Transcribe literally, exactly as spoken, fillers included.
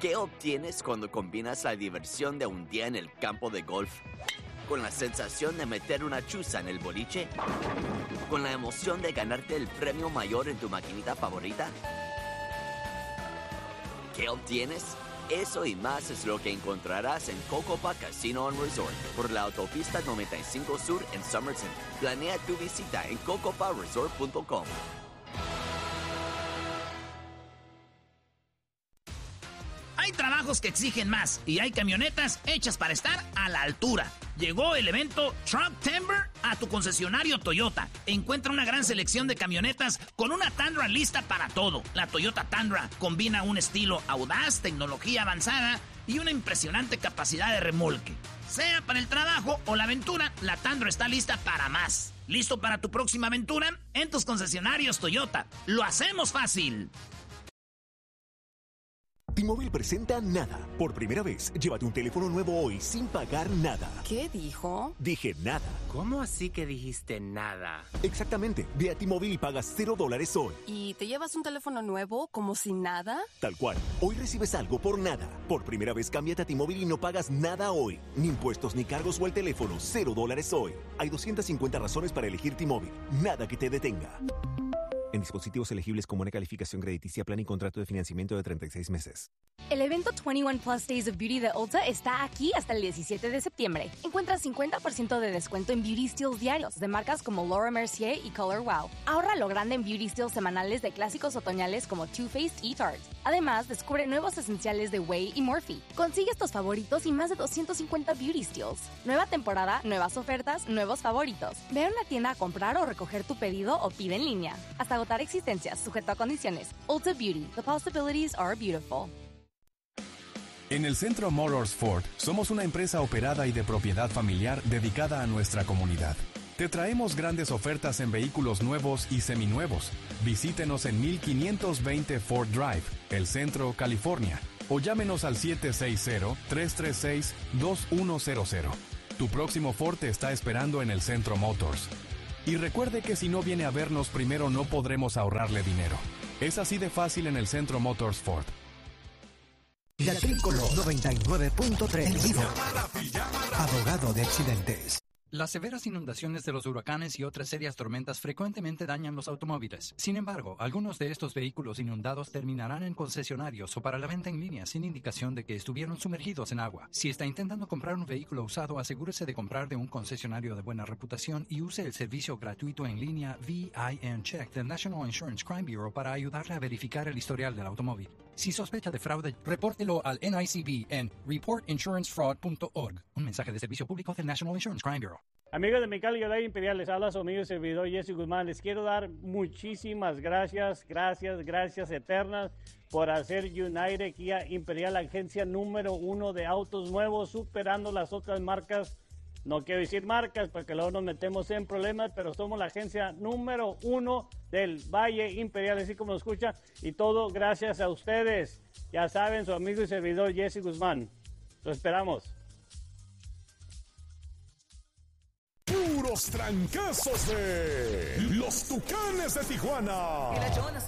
¿Qué obtienes cuando combinas la diversión de un día en el campo de golf con la sensación de meter una chuza en el boliche? ¿Con la emoción de ganarte el premio mayor en tu maquinita favorita? ¿Qué obtienes? Eso y más es lo que encontrarás en Cocopa Casino and Resort por la autopista noventa y cinco Sur en Somerton. Planea tu visita en cocopa resort punto com. Hay trabajos que exigen más y hay camionetas hechas para estar a la altura. Llegó el evento Trucktember a tu concesionario Toyota. Encuentra una gran selección de camionetas con una Tundra lista para todo. La Toyota Tundra combina un estilo audaz, tecnología avanzada y una impresionante capacidad de remolque. Sea para el trabajo o la aventura, la Tundra está lista para más. ¿Listo para tu próxima aventura? En tus concesionarios Toyota. ¡Lo hacemos fácil! T-Mobile presenta Nada. Por primera vez, llévate un teléfono nuevo hoy sin pagar nada. ¿Qué dijo? Dije nada. ¿Cómo así que dijiste nada? Exactamente. Ve a T-Mobile y pagas cero dólares hoy. ¿Y te llevas un teléfono nuevo como sin nada? Tal cual. Hoy recibes algo por nada. Por primera vez, cámbiate a T-Mobile y no pagas nada hoy. Ni impuestos, ni cargos o el teléfono. Cero dólares hoy. Hay doscientas cincuenta razones para elegir T-Mobile. Nada que te detenga. En dispositivos elegibles con buena calificación crediticia, plan y contrato de financiamiento de treinta y seis meses. El evento veintiuno Plus Days of Beauty de Ulta está aquí hasta el diecisiete de septiembre. Encuentra cincuenta por ciento de descuento en Beauty Steals diarios de marcas como Laura Mercier y Color Wow. Ahorra lo grande en Beauty Steals semanales de clásicos otoñales como Too Faced y Tarte. Además, descubre nuevos esenciales de Way y Morphe. Consigue estos favoritos y más de doscientos cincuenta Beauty Steals. Nueva temporada, nuevas ofertas, nuevos favoritos. Ve a una tienda a comprar o recoger tu pedido o pide en línea. Hasta agotar existencias, sujeto a condiciones. Ulta Beauty. The possibilities are beautiful. En el Centro Motors Ford somos una empresa operada y de propiedad familiar dedicada a nuestra comunidad. Te traemos grandes ofertas en vehículos nuevos y seminuevos. Visítenos en mil quinientos veinte Ford Drive, El Centro, California, o llámenos al siete seis cero, tres tres seis, dos uno cero cero. Tu próximo Ford te está esperando en el Centro Motors. Y recuerde que si no viene a vernos primero no podremos ahorrarle dinero. Es así de fácil en el Centro Motors Ford. La Tricolor noventa y nueve punto tres. Abogado de accidentes. Las severas inundaciones de los huracanes y otras serias tormentas frecuentemente dañan los automóviles. Sin embargo, algunos de estos vehículos inundados terminarán en concesionarios o para la venta en línea sin indicación de que estuvieron sumergidos en agua. Si está intentando comprar un vehículo usado, asegúrese de comprar de un concesionario de buena reputación y use el servicio gratuito en línea V I N Check del National Insurance Crime Bureau para ayudarle a verificar el historial del automóvil. Si sospecha de fraude, repórtelo al N I C B en report insurance fraud punto org. Un mensaje de servicio público del National Insurance Crime Bureau. Amigos de Mexicali y Imperial, les habla su amigo y servidor Jesse Guzmán. Les quiero dar muchísimas gracias, gracias, gracias eternas por hacer United Kia Imperial la agencia número uno de autos nuevos, superando las otras marcas. No quiero decir marcas porque luego nos metemos en problemas, pero somos la agencia número uno del Valle Imperial, así como lo escuchan, y todo gracias a ustedes. Ya saben, su amigo y servidor Jesse Guzmán. Lo esperamos. Puros trancazos de los Tucanes de Tijuana.